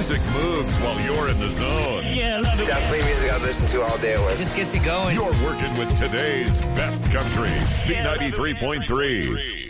music moves while you're in the zone. Yeah, I love it. Definitely music I listen to all day at work. It just gets you going. You're working with today's best country. B93.3.